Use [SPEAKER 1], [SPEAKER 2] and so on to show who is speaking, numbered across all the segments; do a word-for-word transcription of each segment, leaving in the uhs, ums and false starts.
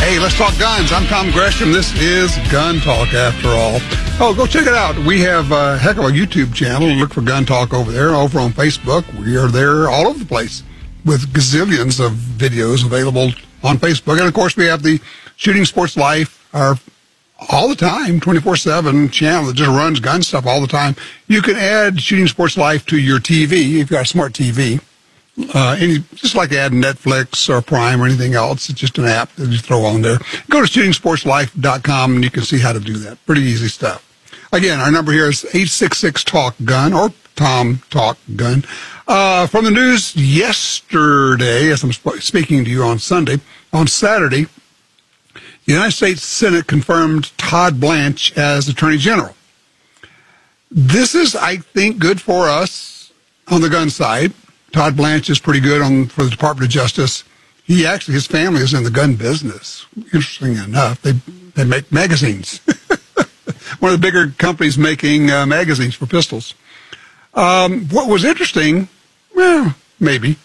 [SPEAKER 1] Hey, let's talk guns. I'm Tom Gresham. This is Gun Talk, after all. Oh, go check it out. We have a heck of a YouTube channel. Look for Gun Talk over there. Over on Facebook, we are there all over the place with gazillions of videos available on Facebook. And, of course, we have the Shooting Sports Life, our all the time, twenty-four seven channel that just runs gun stuff all the time. You can add Shooting Sports Life to your T V if you've got a smart T V. Uh, any, just like add Netflix or Prime or anything else. It's just an app that you throw on there. Go to shooting sports life dot com and you can see how to do that. Pretty easy stuff. Again, our number here is eight six six talk gun or Tom Talk Gun. Uh, from the news yesterday, as I'm sp- speaking to you on Sunday, on Saturday, the United States Senate confirmed Todd Blanche as Attorney General. This is, I think, good for us on the gun side. Todd Blanche is pretty good on for the Department of Justice. He actually, his family is in the gun business. Interesting enough, they they make magazines. One of the bigger companies making uh, magazines for pistols. Um, what was interesting, well, maybe,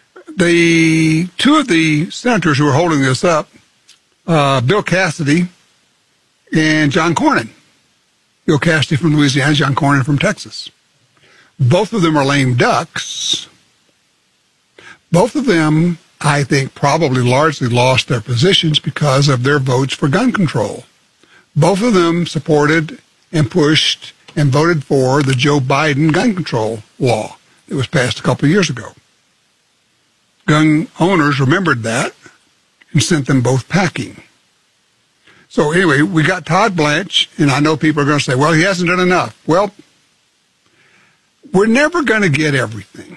[SPEAKER 1] the two of the senators who were holding this up, uh, Bill Cassidy and John Cornyn. Bill Cassidy from Louisiana, John Cornyn from Texas. Both of them are lame ducks. Both of them, I think, probably largely lost their positions because of their votes for gun control. Both of them supported and pushed and voted for the Joe Biden gun control law that was passed a couple of years ago. Gun owners remembered that and sent them both packing. So anyway, we got Todd Blanche, and I know people are going to say, well, he hasn't done enough. Well, we're never going to get everything.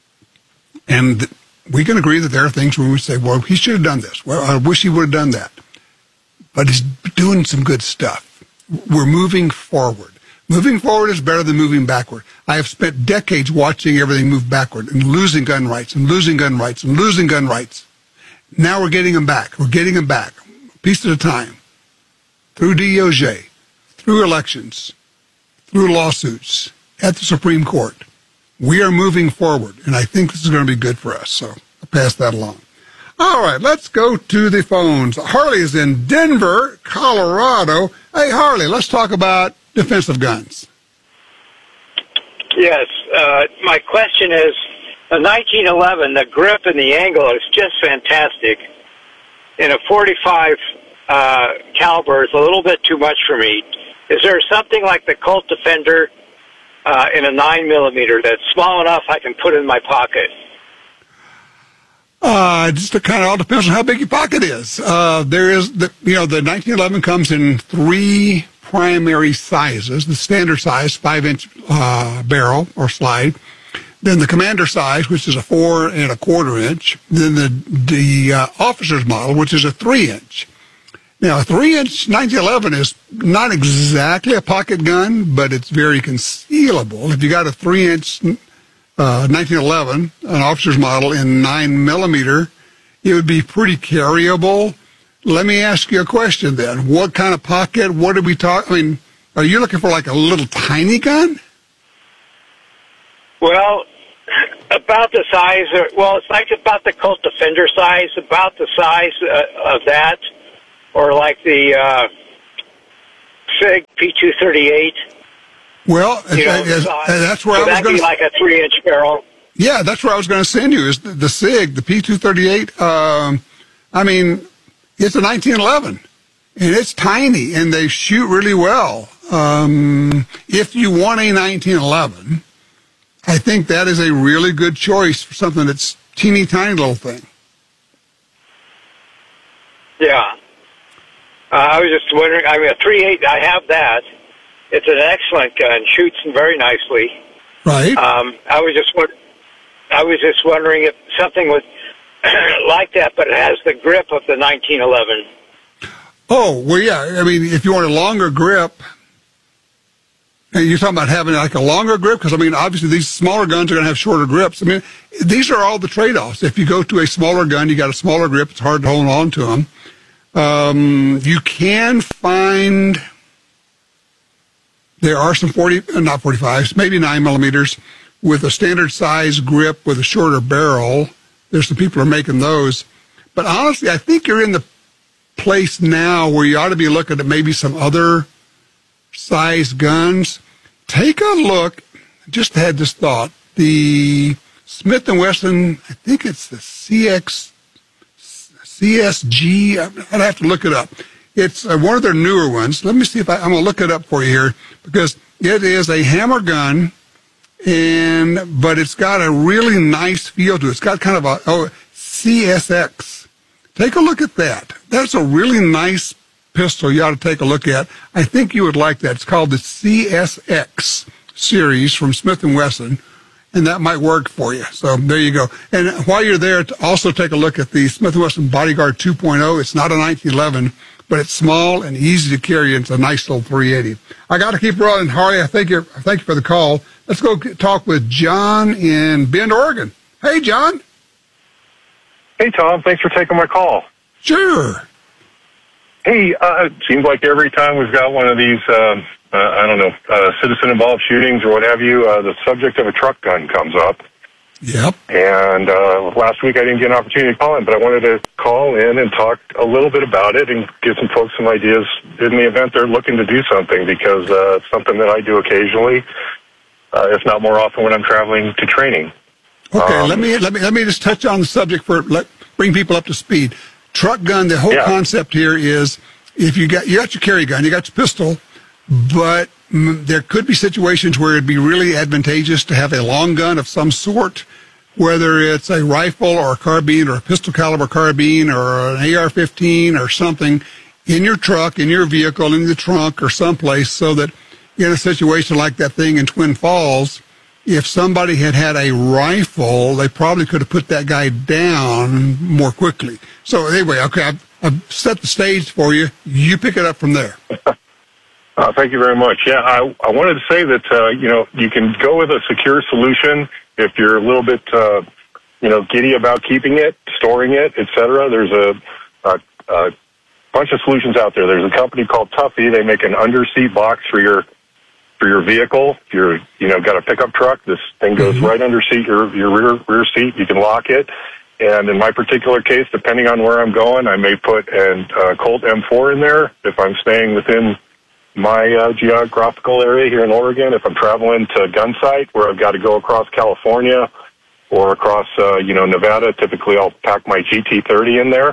[SPEAKER 1] And we can agree that there are things where we say, well, he should have done this. Well, I wish he would have done that. But he's doing some good stuff. We're moving forward. Moving forward is better than moving backward. I have spent decades watching everything move backward and losing gun rights and losing gun rights and losing gun rights. Now we're getting them back. We're getting them back, a piece at a time, through D O J, through elections, through lawsuits, at the Supreme Court. We are moving forward, and I think this is going to be good for us, so I'll pass that along. All right, let's go to the phones. Harley is in Denver, Colorado. Hey, Harley, let's talk about defensive guns.
[SPEAKER 2] Yes, uh, my question is, the nineteen eleven, the grip and the angle is just fantastic. In a forty-five uh, caliber is a little bit too much for me. Is there something like the Colt Defender Uh, in a nine millimeter that's small enough I can put in my pocket?
[SPEAKER 1] Uh, just kind of all depends on how big your pocket is. Uh, there is, the, you know, the nineteen eleven comes in three primary sizes. The standard size, five-inch uh, barrel or slide. Then the commander size, which is a four and a quarter inch. Then the the uh, officer's model, which is a three-inch. Now, a three-inch nineteen eleven is not exactly a pocket gun, but it's very concealable. If you got a three-inch uh, nineteen eleven, an officer's model in nine millimeter, it would be pretty carryable. Let me ask you a question then. What kind of pocket? What are we talking? I mean, are you looking for like a little tiny gun?
[SPEAKER 2] Well, about the size. Of, well, it's like about the Colt Defender size, about the size uh, of that. Or like the uh, Sig P two thirty-eight.
[SPEAKER 1] Well,
[SPEAKER 2] you know,
[SPEAKER 1] as,
[SPEAKER 2] size.
[SPEAKER 1] that's where
[SPEAKER 2] so
[SPEAKER 1] I was
[SPEAKER 2] that'd
[SPEAKER 1] going
[SPEAKER 2] be
[SPEAKER 1] to
[SPEAKER 2] like a three-inch barrel.
[SPEAKER 1] Yeah, that's where I was going to send you. Is the, the Sig, the P two thirty-eight? Um, I mean, it's a nineteen eleven, and it's tiny, and they shoot really well. Um, if you want a nineteen eleven, I think that is a really good choice for something that's teeny tiny little thing.
[SPEAKER 2] Yeah. Uh, I was just wondering, I mean, a three eight, I have that. It's an excellent gun, shoots very nicely.
[SPEAKER 1] Right.
[SPEAKER 2] Um, I was just I was just wondering if something was like that, but it has the grip of the nineteen eleven.
[SPEAKER 1] Oh, well, yeah. I mean, if you want a longer grip, and you're talking about having like a longer grip, because, I mean, obviously these smaller guns are going to have shorter grips. I mean, these are all the trade-offs. If you go to a smaller gun, you got a smaller grip, it's hard to hold on to them. Um, you can find, there are some forty, not forty-fives, maybe nine millimeters with a standard size grip with a shorter barrel. There's some people who are making those. But honestly, I think you're in the place now where you ought to be looking at maybe some other size guns. Take a look. Just had this thought. The Smith and Wesson, I think it's the C X, C S G. I'd have to look it up. It's uh, one of their newer ones. Let me see if I, I'm going to look it up for you here, because it is a hammer gun, and but it's got a really nice feel to it. It's got kind of a oh, C S X. Take a look at that. That's a really nice pistol you ought to take a look at. I think you would like that. It's called the C S X series from Smith and Wesson, and that might work for you. So there you go. And while you're there, also take a look at the Smith and Wesson Bodyguard two point oh. It's not a nineteen eleven, but it's small and easy to carry. It's a nice little three eighty. I got to keep rolling, Harley. I thank you. Thank you for the call. Let's go talk with John in Bend, Oregon. Hey, John.
[SPEAKER 3] Hey, Tom. Thanks for taking my call.
[SPEAKER 1] Sure.
[SPEAKER 3] Hey, uh, it seems like every time we've got one of these, uh, uh, I don't know, uh, citizen-involved shootings or what have you, uh, the subject of a truck gun comes up.
[SPEAKER 1] Yep.
[SPEAKER 3] And uh, last week I didn't get an opportunity to call in, but I wanted to call in and talk a little bit about it and give some folks some ideas in the event they're looking to do something, because uh, it's something that I do occasionally, uh, if not more often when I'm traveling to training.
[SPEAKER 1] Okay,
[SPEAKER 3] um,
[SPEAKER 1] let me let me let me just touch on the subject for let bring people up to speed. Truck gun. The whole
[SPEAKER 3] yeah.
[SPEAKER 1] concept here is if you got you got your carry gun, you got your pistol, but mm, there could be situations where it'd be really advantageous to have a long gun of some sort, whether it's a rifle or a carbine or a pistol caliber carbine or an A R fifteen or something in your truck, in your vehicle, in the trunk or someplace, so that in a situation like that thing in Twin Falls, if somebody had had a rifle, they probably could have put that guy down more quickly. So anyway, okay, I've, I've set the stage for you. You pick it up from there.
[SPEAKER 3] Uh, thank you very much. Yeah, I, I wanted to say that, uh, you know, you can go with a secure solution if you're a little bit, uh, you know, giddy about keeping it, storing it, et cetera. There's a, a, a bunch of solutions out there. There's a company called Tuffy. They make an under-seat box for your for your vehicle. If you're, you know, got a pickup truck, this thing goes mm-hmm. right under seat, your, your rear, rear seat. You can lock it. And in my particular case, depending on where I'm going, I may put a uh, Colt M four in there if I'm staying within my uh, geographical area here in Oregon. If I'm traveling to a gun site where I've got to go across California or across, uh, you know, Nevada, typically I'll pack my G T thirty in there.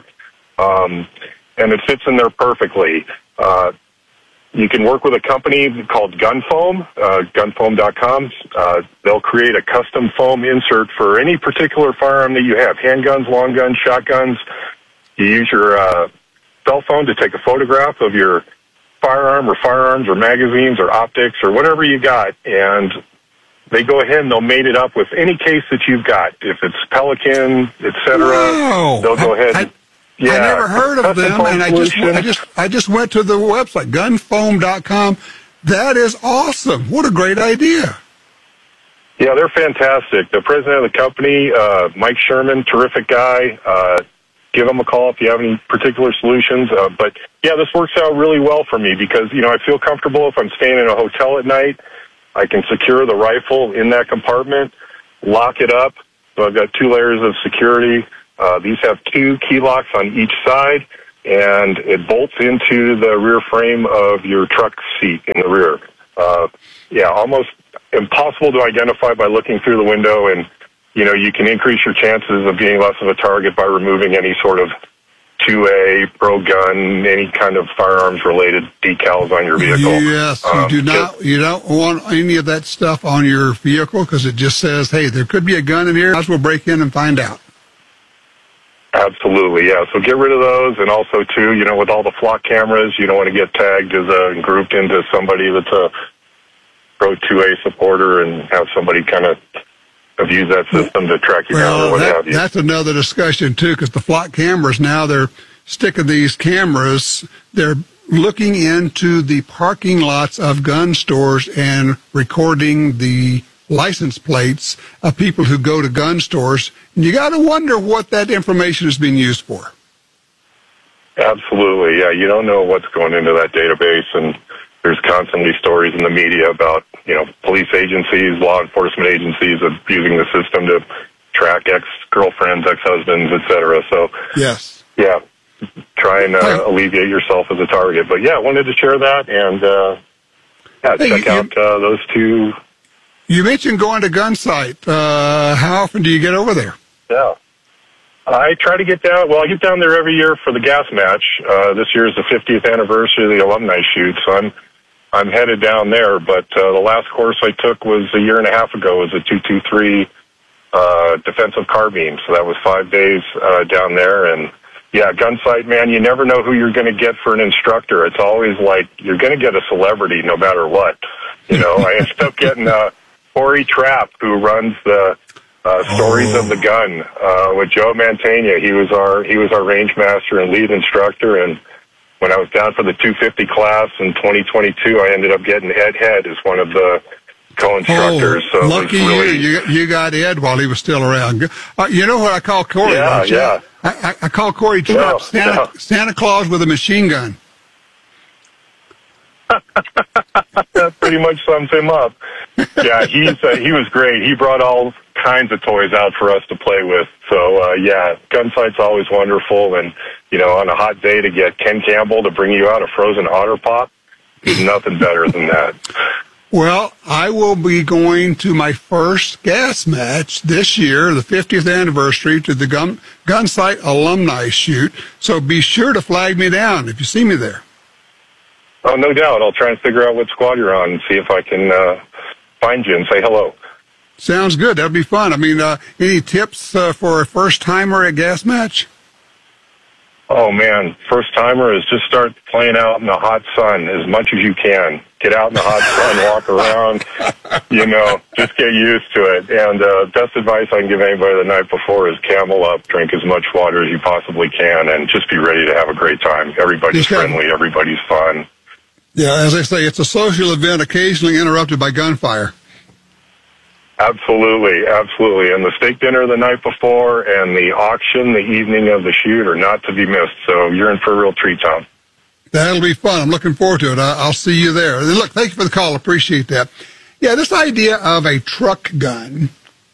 [SPEAKER 3] Um, and it fits in there perfectly. Uh, You can work with a company called Gun Foam, uh, gun foam dot com. Uh, they'll create a custom foam insert for any particular firearm that you have, handguns, long guns, shotguns. You use your uh, cell phone to take a photograph of your firearm or firearms or magazines or optics or whatever you got, and they go ahead and they'll mate it up with any case that you've got. If it's Pelican, et cetera,
[SPEAKER 1] wow.
[SPEAKER 3] they'll go ahead and...
[SPEAKER 1] I,
[SPEAKER 3] Yeah,
[SPEAKER 1] I never heard of them, and I just, I just I just went to the website, gun foam dot com. That is awesome. What a great idea.
[SPEAKER 3] Yeah, they're fantastic. The president of the company, uh, Mike Sherman, terrific guy. Uh, give him a call if you have any particular solutions. Uh, but, yeah, this works out really well for me because, you know, I feel comfortable if I'm staying in a hotel at night. I can secure the rifle in that compartment, lock it up. So I've got two layers of security. Uh, these have two key locks on each side, and it bolts into the rear frame of your truck seat in the rear. Uh, yeah, almost impossible to identify by looking through the window, and, you know, you can increase your chances of being less of a target by removing any sort of two A, pro gun, any kind of firearms-related decals on your vehicle.
[SPEAKER 1] Yes, you um, do not. You don't want any of that stuff on your vehicle because it just says, hey, there could be a gun in here. Might as well break in and find out.
[SPEAKER 3] Absolutely, yeah. So get rid of those, and also, too, you know, with all the flock cameras, you don't want to get tagged as a, grouped into somebody that's a Pro two A supporter and have somebody kind of abuse that system to track you
[SPEAKER 1] well,
[SPEAKER 3] down or what
[SPEAKER 1] that,
[SPEAKER 3] have you.
[SPEAKER 1] That's another discussion, too, because the flock cameras now, they're sticking these cameras, they're looking into the parking lots of gun stores and recording the license plates of people who go to gun stores, and you got to wonder what that information is being used for.
[SPEAKER 3] Absolutely, yeah. You don't know what's going into that database, and there's constantly stories in the media about, you know, police agencies, law enforcement agencies of using the system to track ex-girlfriends, ex-husbands, et cetera. So,
[SPEAKER 1] yes,
[SPEAKER 3] yeah. try and uh, alleviate yourself as a target. But yeah, I wanted to share that and uh, yeah,
[SPEAKER 1] hey,
[SPEAKER 3] check
[SPEAKER 1] you,
[SPEAKER 3] out uh, those two.
[SPEAKER 1] You mentioned going to Gunsight. Uh, how often do you get over there?
[SPEAKER 3] Yeah. I try to get down, well, I get down there every year for the gas match. Uh, this year is the fiftieth anniversary of the alumni shoot, so I'm I'm headed down there. But uh, the last course I took was a year and a half ago. It was a two two three uh, defensive carbine, so that was five days uh, down there. And, yeah, Gunsight, man, you never know who you're going to get for an instructor. It's always like you're going to get a celebrity no matter what. You know, I ended up getting uh, Corey Trapp, who runs the Uh, stories oh. of the gun uh, with Joe Mantegna. He was our he was our range master and lead instructor. And when I was down for the two fifty class in twenty twenty-two, I ended up getting Ed Head as one of the co-instructors.
[SPEAKER 1] Oh,
[SPEAKER 3] so
[SPEAKER 1] lucky
[SPEAKER 3] really,
[SPEAKER 1] you! You you got Ed while he was still around. Uh, you know what I call Corey?
[SPEAKER 3] Yeah, yeah.
[SPEAKER 1] I, I, I call Corey Trapp
[SPEAKER 3] no,
[SPEAKER 1] Santa,
[SPEAKER 3] no.
[SPEAKER 1] Santa Claus with a machine gun.
[SPEAKER 3] That pretty much sums him up. Yeah, he's uh, he was great. He brought all kinds of toys out for us to play with. So, uh, yeah, Gunsight's always wonderful. And, you know, on a hot day to get Ken Campbell to bring you out a frozen otter pop, there's nothing better than that.
[SPEAKER 1] Well, I will be going to my first gas match this year, the fiftieth anniversary, to the Gun Gunsight alumni shoot. So be sure to flag me down if you see me there.
[SPEAKER 3] Oh, no doubt. I'll try and figure out what squad you're on and see if I can uh, find you and say hello.
[SPEAKER 1] Sounds good. That'd be fun. I mean, uh, any tips uh, for a first-timer at gas match?
[SPEAKER 3] Oh, man. First-timer is just start playing out in the hot sun as much as you can. Get out in the hot sun, walk around, you know, just get used to it. And uh, best advice I can give anybody the night before is camel up, drink as much water as you possibly can, and just be ready to have a great time. Everybody's friendly. Everybody's fun.
[SPEAKER 1] Yeah, as I say, it's a social event occasionally interrupted by gunfire.
[SPEAKER 3] Absolutely, absolutely. And the steak dinner the night before and the auction the evening of the shoot are not to be missed. So you're in for a real treat, Tom.
[SPEAKER 1] That'll be fun. I'm looking forward to it. I'll see you there. And look, thank you for the call. Appreciate that. Yeah, this idea of a truck gun,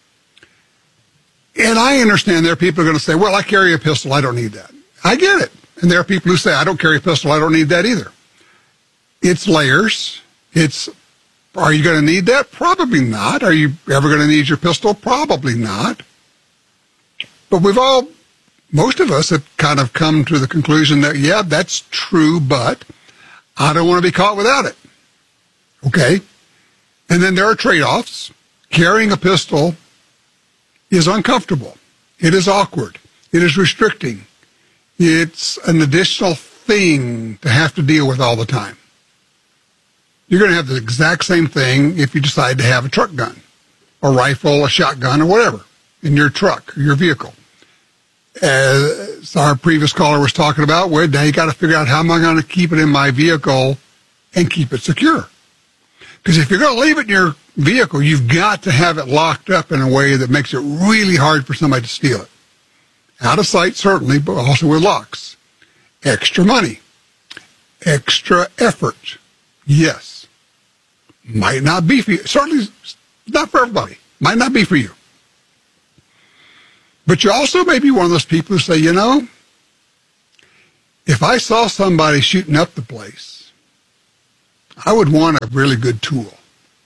[SPEAKER 1] and I understand there are people who are going to say, well, I carry a pistol. I don't need that. I get it. And there are people who say, I don't carry a pistol. I don't need that either. It's layers. It's, are you going to need that? Probably not. Are you ever going to need your pistol? Probably not. But we've all, most of us have kind of come to the conclusion that, yeah, that's true, but I don't want to be caught without it. Okay? And then there are trade-offs. Carrying a pistol is uncomfortable. It is awkward. It is restricting. It's an additional thing to have to deal with all the time. You're going to have the exact same thing if you decide to have a truck gun, a rifle, a shotgun, or whatever in your truck or your vehicle. As our previous caller was talking about, well, now you got to figure out how am I going to keep it in my vehicle and keep it secure. Because if you're going to leave it in your vehicle, you've got to have it locked up in a way that makes it really hard for somebody to steal it. Out of sight, certainly, but also with locks. Extra money. Extra effort. Yes. Might not be for you. Certainly not for everybody. Might not be for you. But you also may be one of those people who say, you know, if I saw somebody shooting up the place, I would want a really good tool.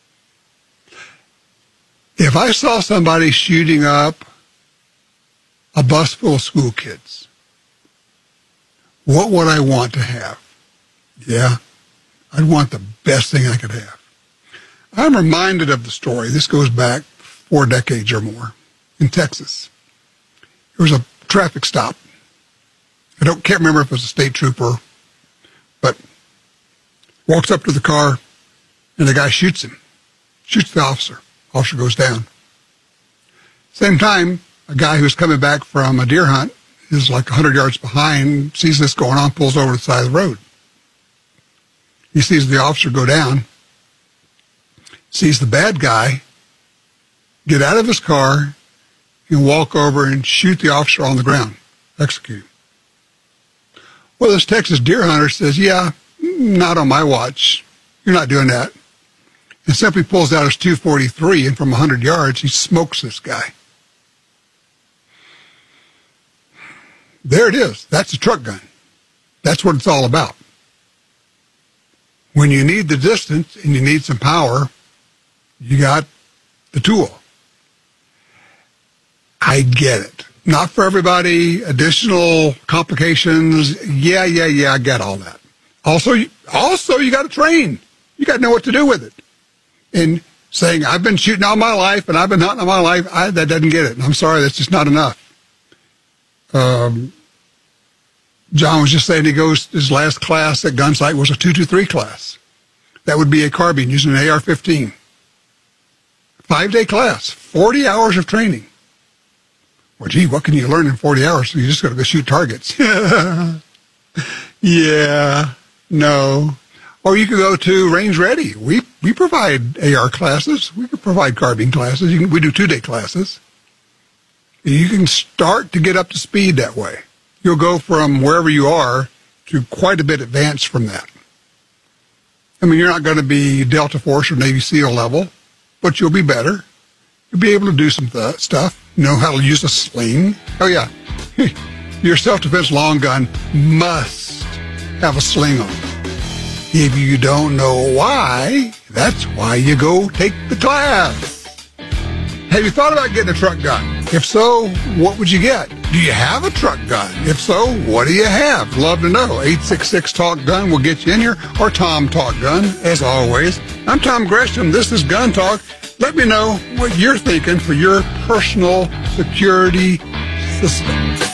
[SPEAKER 1] If I saw somebody shooting up a bus full of school kids, what would I want to have? Yeah, I'd want the best thing I could have. I'm reminded of the story. This goes back four decades or more in Texas. There was a traffic stop. I don't can't remember if it was a state trooper, but walks up to the car, and the guy shoots him, shoots the officer. Officer goes down. Same time, a guy who's coming back from a deer hunt is like one hundred yards behind, sees this going on, pulls over to the side of the road. He sees the officer go down, sees the bad guy get out of his car and walk over and shoot the officer on the ground, execute him. Well, this Texas deer hunter says, yeah, not on my watch. You're not doing that. And simply pulls out his two forty-three, and from one hundred yards, he smokes this guy. There it is. That's a truck gun. That's what it's all about. When you need the distance and you need some power, you got the tool. I get it. Not for everybody. Additional complications. Yeah, yeah, yeah, I get all that. Also, also you got to train. You got to know what to do with it. And saying, I've been shooting all my life and I've been hunting all my life, I, that doesn't get it. And I'm sorry, that's just not enough. Um, John was just saying he goes, his last class at Gunsight was a two two three class. That would be a carbine using an A R fifteen. Five-day class, forty hours of training. Well, gee, what can you learn in forty hours? You just got to go shoot targets. Yeah, no. Or you could go to Range Ready. We we provide A R classes. We could provide carbine classes. You can, we do two-day classes. You can start to get up to speed that way. You'll go from wherever you are to quite a bit advanced from that. I mean, you're not going to be Delta Force or Navy SEAL level, but you'll be better. You'll be able to do some th- stuff. Know how to use a sling. Oh, yeah. Your self-defense long gun must have a sling on it. If you don't know why, that's why you go take the class. Have you thought about getting a truck gun? If so, what would you get? Do you have a truck gun? If so, what do you have? Love to know. eight six six talk gun will get you in here, or Tom Talk Gun, as always. I'm Tom Gresham. This is Gun Talk. Let me know what you're thinking for your personal security system.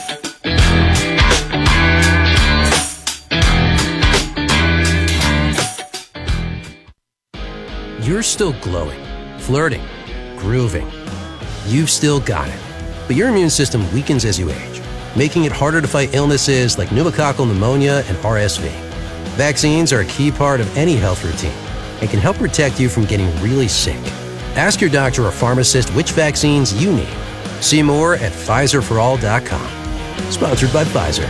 [SPEAKER 4] You're still glowing, flirting, grooving. You've still got it. But your immune system weakens as you age, making it harder to fight illnesses like pneumococcal pneumonia and R S V. Vaccines are a key part of any health routine and can help protect you from getting really sick. Ask your doctor or pharmacist which vaccines you need. See more at Pfizer for all dot com. Sponsored by Pfizer.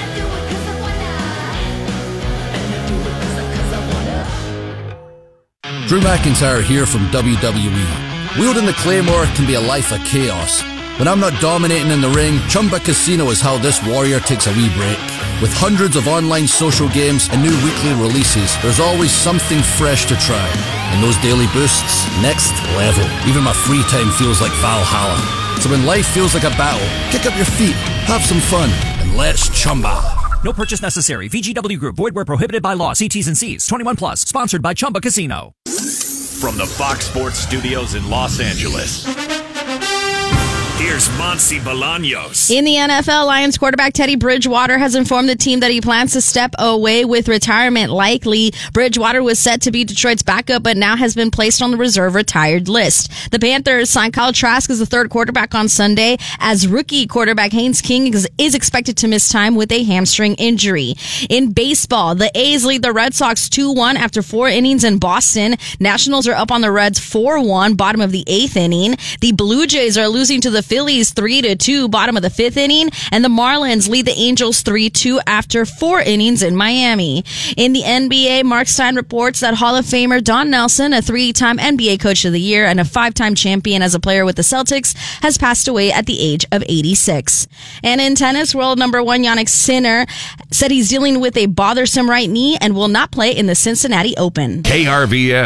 [SPEAKER 5] Drew McIntyre here from W W E. Wielding the Claymore can be a life of chaos. When I'm not dominating in the ring, Chumba Casino is how this warrior takes a wee break. With hundreds of online social games and new weekly releases, there's always something fresh to try. And those daily boosts, next level. Even my free time feels like Valhalla. So when life feels like a battle, kick up your feet, have some fun, and let's Chumba.
[SPEAKER 6] No purchase necessary. V G W Group. Void where prohibited by law. See T's and C's. twenty-one plus. Sponsored by Chumba Casino.
[SPEAKER 7] From the Fox Sports Studios in Los Angeles, here's Monty Bolaños.
[SPEAKER 8] In the N F L, Lions quarterback Teddy Bridgewater has informed the team that he plans to step away with retirement likely. Bridgewater was set to be Detroit's backup, but now has been placed on the reserve retired list. The Panthers signed Kyle Trask as the third quarterback on Sunday, as rookie quarterback Haynes King is, is expected to miss time with a hamstring injury. In baseball, the A's lead the Red Sox two one after four innings in Boston. Nationals are up on the Reds four one, bottom of the eighth inning. The Blue Jays are losing to the Phillies three to two, bottom of the fifth inning, and the Marlins lead the Angels three two after four innings in Miami. In the N B A, Mark Stein reports that Hall of Famer Don Nelson, a three-time N B A Coach of the Year and a five-time champion as a player with the Celtics, has passed away at the age of eighty-six. And in tennis, world number one Jannik Sinner said he's dealing with a bothersome right knee and will not play in the Cincinnati Open.
[SPEAKER 7] K R V S.